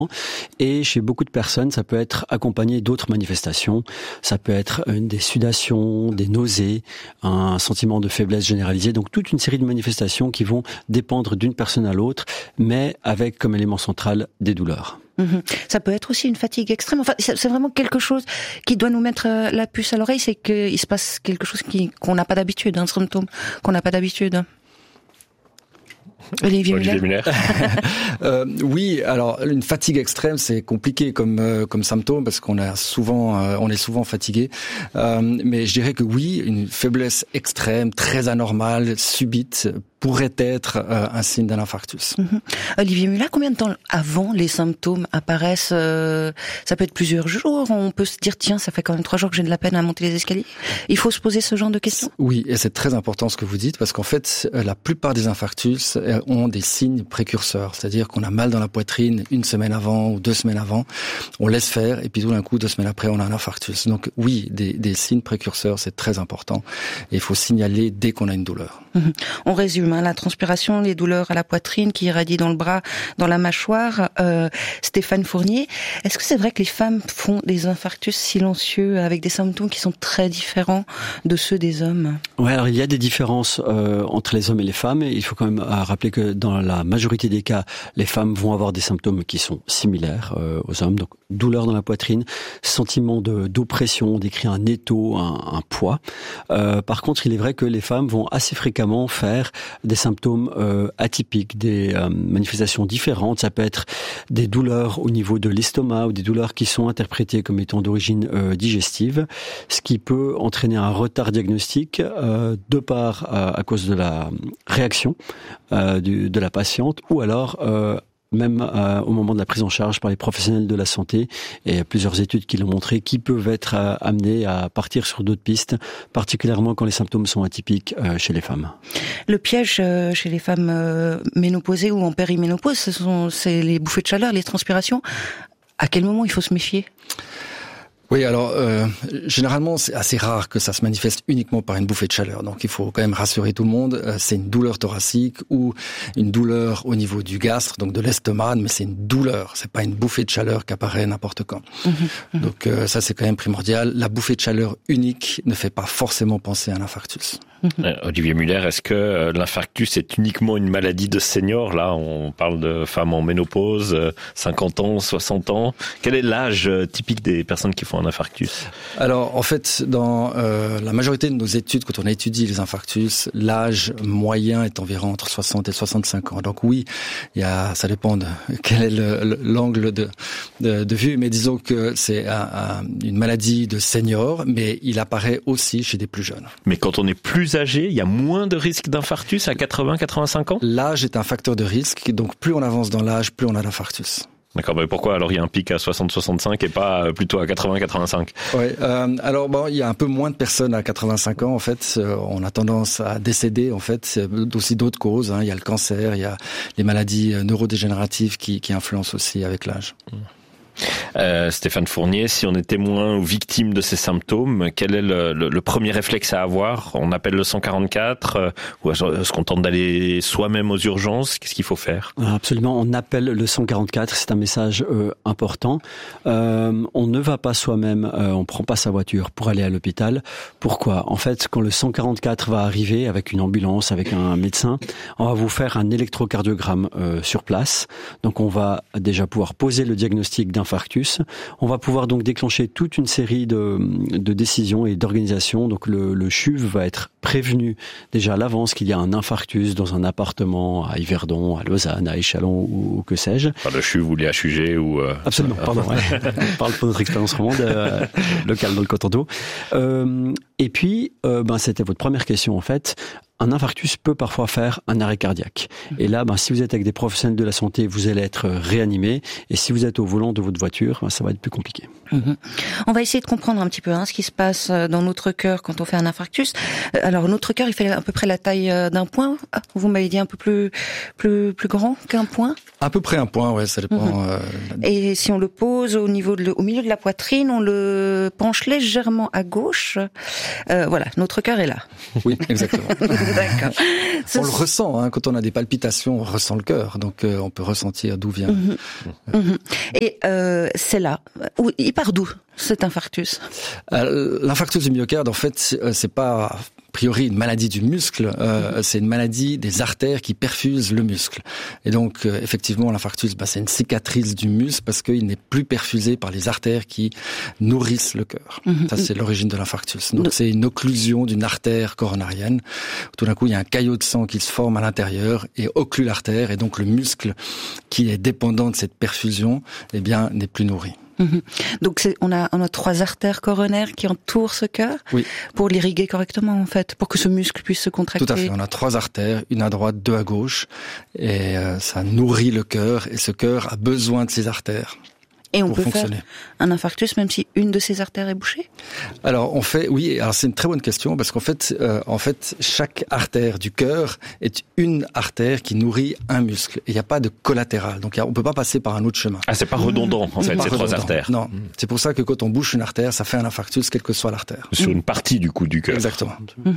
Et chez beaucoup de personnes, ça peut être accompagné d'autres manifestations. Ça peut être des sudations, des nausées, un sentiment de faiblesse généralisée. Donc toute une série de manifestations qui vont dépendre d'une personne à l'autre, mais avec comme élément central des douleurs. Ça peut être aussi une fatigue extrême. Enfin, c'est vraiment quelque chose qui doit nous mettre la puce à l'oreille. C'est qu'il se passe quelque chose qu'on n'a pas d'habitude, un symptôme qu'on n'a pas d'habitude. Olivier Muller. Oui, alors une fatigue extrême, c'est compliqué comme symptôme parce on est souvent fatigué. Mais je dirais que oui, une faiblesse extrême, très anormale, subite, pourrait être un signe d'un infarctus. Olivier Muller, combien de temps avant les symptômes apparaissent? Ça peut être plusieurs jours. On peut se dire tiens, ça fait quand même 3 jours que j'ai de la peine à monter les escaliers. Il faut se poser ce genre de questions. Oui, et c'est très important ce que vous dites parce qu'en fait, la plupart des infarctus ont des signes précurseurs, c'est-à-dire qu'on a mal dans la poitrine 1 semaine avant ou 2 semaines avant, on laisse faire et puis tout d'un coup 2 semaines après on a un infarctus. Donc oui, des signes précurseurs, c'est très important et il faut signaler dès qu'on a une douleur. On résume, la transpiration, les douleurs à la poitrine qui irradient dans le bras, dans la mâchoire. Stéphane Fournier, est-ce que c'est vrai que les femmes font des infarctus silencieux avec des symptômes qui sont très différents de ceux des hommes? Ouais, alors il y a des différences entre les hommes et les femmes et il faut quand même rappeler que dans la majorité des cas, les femmes vont avoir des symptômes qui sont similaires aux hommes. Donc douleur dans la poitrine, sentiment d'oppression, on décrit un étau, un poids. Par contre, il est vrai que les femmes vont assez fréquemment faire des symptômes atypiques, des manifestations différentes. Ça peut être des douleurs au niveau de l'estomac ou des douleurs qui sont interprétées comme étant d'origine digestive, ce qui peut entraîner un retard diagnostique de part à cause de la réaction de la patiente ou alors même au moment de la prise en charge par les professionnels de la santé, et il y a plusieurs études qui l'ont montré, qui peuvent être amenés à partir sur d'autres pistes, particulièrement quand les symptômes sont atypiques chez les femmes. Le piège chez les femmes ménopausées ou en périménopause, c'est les bouffées de chaleur, les transpirations. À quel moment il faut se méfier ? Oui, alors généralement c'est assez rare que ça se manifeste uniquement par une bouffée de chaleur. Donc il faut quand même rassurer tout le monde. C'est une douleur thoracique ou une douleur au niveau du gastre, donc de l'estomac, mais c'est une douleur. C'est pas une bouffée de chaleur qui apparaît n'importe quand. Donc ça c'est quand même primordial. La bouffée de chaleur unique ne fait pas forcément penser à un infarctus. Olivier Muller, est-ce que l'infarctus est uniquement une maladie de seniors? Là, on parle de femmes en ménopause, 50 ans, 60 ans. Quel est l'âge typique des personnes qui font un infarctus? Alors, en fait, dans la majorité de nos études, quand on a étudié les infarctus, l'âge moyen est environ entre 60 et 65 ans. Donc oui, ça dépend de quel est l'angle de vue, mais disons que c'est une maladie de seniors, mais il apparaît aussi chez des plus jeunes. Mais quand on est plus âgé, il y a moins de risques d'infarctus à 80-85 ans? L'âge est un facteur de risque, donc plus on avance dans l'âge, plus on a d'infarctus. D'accord, mais pourquoi alors il y a un pic à 60-65 et pas plutôt à 80-85? Ouais, alors bon, il y a un peu moins de personnes à 85 ans en fait. On a tendance à décéder en fait, aussi d'autres causes. Il y a le cancer, il y a les maladies neurodégénératives qui influencent aussi avec l'âge. Stéphane Fournier, si on est témoin ou victime de ces symptômes, quel est le premier réflexe à avoir? On appelle le 144 ou est-ce qu'on tente d'aller soi-même aux urgences? Qu'est-ce qu'il faut faire? Absolument, on appelle le 144, c'est un message important. On ne va pas soi-même, on prend pas sa voiture pour aller à l'hôpital. Pourquoi? En fait, quand le 144 va arriver avec une ambulance, avec un médecin, on va vous faire un électrocardiogramme sur place. Donc on va déjà pouvoir poser le diagnostic d'infarctus. On va pouvoir donc déclencher toute une série de décisions et d'organisations. Donc le CHUV va être prévenu déjà à l'avance qu'il y a un infarctus dans un appartement à Yverdon, à Lausanne, à Échallens ou que sais-je. Par le CHUV ou les HUG ou... Absolument, pardon. Ouais. On parle pour notre expérience romande locale dans le canton d'Aue. Et puis, c'était votre première question en fait. Un infarctus peut parfois faire un arrêt cardiaque. Et là, si vous êtes avec des professionnels de la santé, vous allez être réanimé. Et si vous êtes au volant de votre voiture, ça va être plus compliqué. On va essayer de comprendre un petit peu ce qui se passe dans notre cœur quand on fait un infarctus. Alors, notre cœur, il fait à peu près la taille d'un point. Vous m'avez dit un peu plus grand qu'un point. À peu près un point, ouais, ça dépend. Et si on le pose au milieu de la poitrine, on le penche légèrement à gauche. Voilà, notre cœur est là. Oui, exactement. D'accord. On le ressent, hein, quand on a des palpitations, on ressent le cœur, donc on peut ressentir d'où vient. Et c'est là. Il part d'où cet infarctus? L'infarctus du myocarde, en fait, c'est pas a priori une maladie du muscle, c'est une maladie des artères qui perfusent le muscle. Et donc, effectivement, l'infarctus, c'est une cicatrice du muscle parce qu'il n'est plus perfusé par les artères qui nourrissent le cœur. Ça, c'est l'origine de l'infarctus. Donc, c'est une occlusion d'une artère coronarienne. Tout d'un coup, il y a un caillot de sang qui se forme à l'intérieur et occlue l'artère. Et donc, le muscle qui est dépendant de cette perfusion, eh bien, n'est plus nourri. Donc on a 3 artères coronaires qui entourent ce cœur pour l'irriguer correctement en fait, pour que ce muscle puisse se contracter. Tout à fait, on a 3 artères, une à droite, 2 à gauche, et ça nourrit le cœur, et ce cœur a besoin de ces artères. Et on peut faire un infarctus même si une de ces artères est bouchée? Alors alors c'est une très bonne question parce qu'en fait, chaque artère du cœur est une artère qui nourrit un muscle. Et il n'y a pas de collatéral, donc on peut pas passer par un autre chemin. Ah, c'est pas redondant en fait, ces 3 artères. Non, c'est pour ça que quand on bouche une artère, ça fait un infarctus, quelle que soit l'artère. Sur une partie du coup du cœur. Exactement.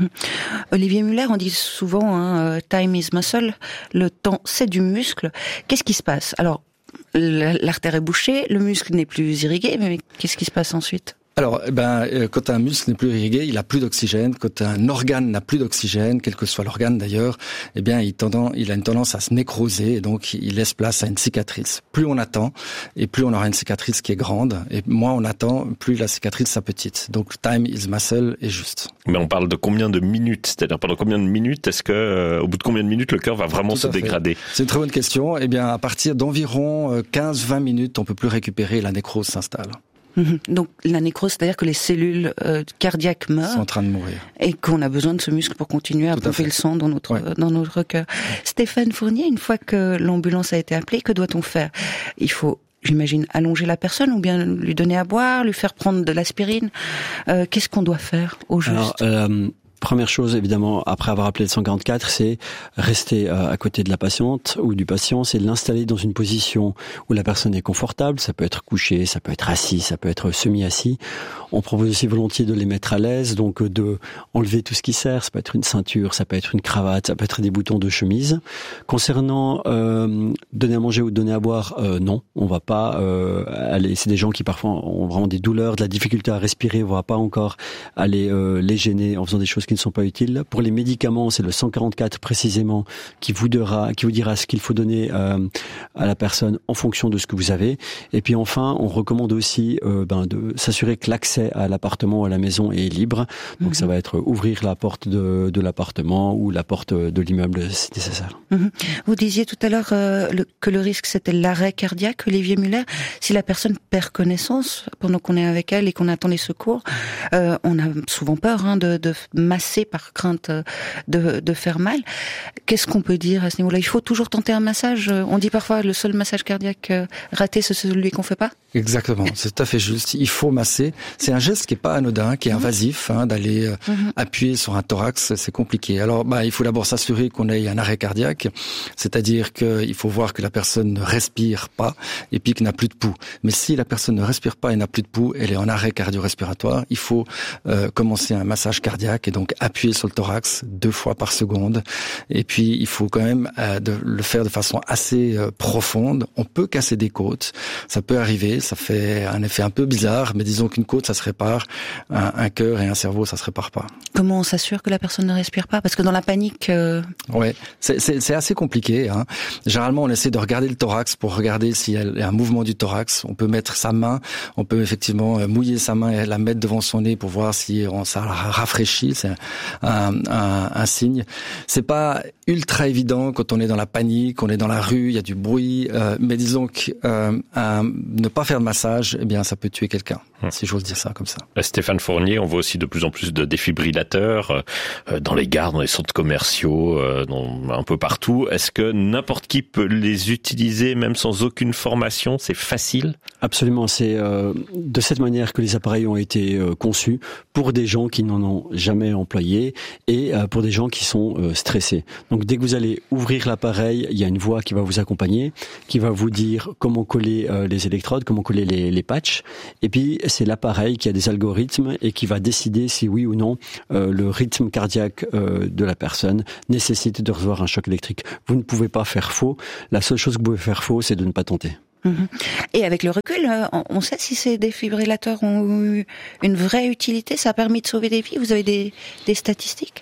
Olivier Muller, on dit souvent time is muscle, le temps c'est du muscle. Qu'est-ce qui se passe? Alors, l'artère est bouchée, le muscle n'est plus irrigué, mais qu'est-ce qui se passe ensuite? Alors, quand un muscle n'est plus irrigué, il a plus d'oxygène. Quand un organe n'a plus d'oxygène, quel que soit l'organe d'ailleurs, eh bien, il a une tendance à se nécroser et donc il laisse place à une cicatrice. Plus on attend, et plus on aura une cicatrice qui est grande, et moins on attend, plus la cicatrice sera petite. Donc, time is muscle est juste. Mais on parle de combien de minutes? C'est-à-dire pendant combien de minutes est-ce que, au bout de combien de minutes, le cœur va vraiment se dégrader? C'est une très bonne question. Eh bien, à partir d'environ 15-20 minutes, on peut plus récupérer, la nécrose s'installe. Donc la nécrose, c'est-à-dire que les cellules cardiaques meurent, sont en train de mourir, et qu'on a besoin de ce muscle pour continuer à pomper le sang dans notre cœur. Stéphane Fournier, une fois que l'ambulance a été appelée, que doit-on faire? Il faut, j'imagine, allonger la personne ou bien lui donner à boire, lui faire prendre de l'aspirine. Qu'est-ce qu'on doit faire au juste? Première chose, évidemment, après avoir appelé le 144, c'est rester à côté de la patiente ou du patient, c'est l'installer dans une position où la personne est confortable. Ça peut être couché, ça peut être assis, ça peut être semi-assis. On propose aussi volontiers de les mettre à l'aise, donc de enlever tout ce qui sert. Ça peut être une ceinture, ça peut être une cravate, ça peut être des boutons de chemise. Concernant donner à manger ou donner à boire, non, on va pas aller. C'est des gens qui parfois ont vraiment des douleurs, de la difficulté à respirer. On va pas encore aller les gêner en faisant des choses qui ne sont pas utiles. Pour les médicaments, c'est le 144 précisément qui vous dira ce qu'il faut donner à la personne en fonction de ce que vous avez. Et puis enfin, on recommande aussi de s'assurer que l'accès à l'appartement ou à la maison est libre. Donc ça va être ouvrir la porte de l'appartement ou la porte de l'immeuble si nécessaire. Vous disiez tout à l'heure que le risque c'était l'arrêt cardiaque, Olivier Muller. Si la personne perd connaissance pendant qu'on est avec elle et qu'on attend les secours, on a souvent peur de masser par crainte de faire mal. Qu'est-ce qu'on peut dire à ce niveau-là? Il faut toujours tenter un massage. On dit parfois le seul massage cardiaque raté, c'est celui qu'on fait pas. Exactement, c'est tout à fait juste. Il faut masser. C'est un geste qui est pas anodin, qui est invasif, d'aller appuyer sur un thorax, c'est compliqué. Alors, il faut d'abord s'assurer qu'on ait un arrêt cardiaque, c'est-à-dire qu'il faut voir que la personne ne respire pas et puis qu'il n'a plus de pouls. Mais si la personne ne respire pas et n'a plus de pouls, elle est en arrêt cardio-respiratoire. Il faut commencer un massage cardiaque et donc appuyer sur le thorax 2 fois par seconde. Et puis, il faut quand même le faire de façon assez profonde. On peut casser des côtes, ça peut arriver. Ça fait un effet un peu bizarre, mais disons qu'une côte, ça se répare, un cœur et un cerveau, ça se répare pas. Comment on s'assure que la personne ne respire pas? Parce que dans la panique... Ouais, c'est assez compliqué. Généralement, on essaie de regarder le thorax pour regarder s'il y a un mouvement du thorax. On peut mettre sa main, on peut effectivement mouiller sa main et la mettre devant son nez pour voir si ça rafraîchit. C'est un signe. C'est pas ultra évident quand on est dans la panique, on est dans la rue, il y a du bruit, mais disons que ne pas faire de massage, eh bien, ça peut tuer quelqu'un, si j'ose dire ça comme ça. Stéphane Fournier, on voit aussi de plus en plus de défibrillateurs dans les gares, dans les centres commerciaux, un peu partout. Est-ce que n'importe qui peut les utiliser, même sans aucune formation? C'est facile? Absolument, c'est de cette manière que les appareils ont été conçus pour des gens qui n'en ont jamais employés et pour des gens qui sont stressés. Donc dès que vous allez ouvrir l'appareil, il y a une voix qui va vous accompagner, qui va vous dire comment coller les électrodes, comment coller les patchs. Et puis c'est l'appareil qui a des algorithmes et qui va décider si oui ou non le rythme cardiaque de la personne nécessite de recevoir un choc électrique. Vous ne pouvez pas faire faux. La seule chose que vous pouvez faire faux, c'est de ne pas tenter. Et avec le recul, on sait si ces défibrillateurs ont eu une vraie utilité, ça a permis de sauver des vies. Vous avez des statistiques ?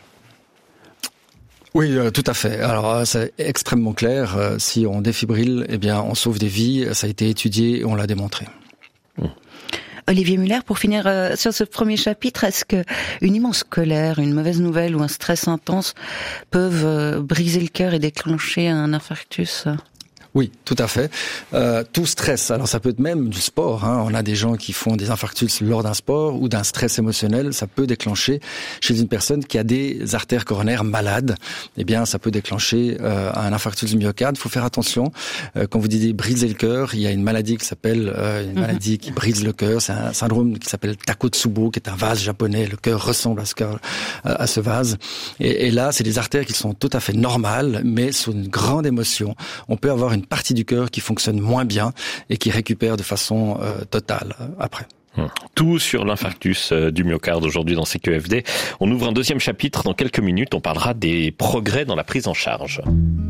Oui, tout à fait. Alors, c'est extrêmement clair. Si on défibrille, eh bien, on sauve des vies. Ça a été étudié et on l'a démontré. Olivier Muller, pour finir sur ce premier chapitre, est-ce que une immense colère, une mauvaise nouvelle ou un stress intense peuvent briser le cœur et déclencher un infarctus ? Oui, tout à fait. Tout stress, alors ça peut être même du sport. On a des gens qui font des infarctus lors d'un sport ou d'un stress émotionnel. Ça peut déclencher chez une personne qui a des artères coronaires malades. Eh bien, ça peut déclencher un infarctus du myocarde. Il faut faire attention. Quand vous dites briser le cœur, il y a une maladie qui s'appelle une maladie qui brise le cœur. C'est un syndrome qui s'appelle Takotsubo, qui est un vase japonais. Le cœur ressemble à ce vase. Et là, c'est des artères qui sont tout à fait normales, mais sous une grande émotion. On peut avoir une partie du cœur qui fonctionne moins bien et qui récupère de façon totale après. Tout sur l'infarctus du myocarde aujourd'hui dans CQFD. On ouvre un deuxième chapitre dans quelques minutes. On parlera des progrès dans la prise en charge.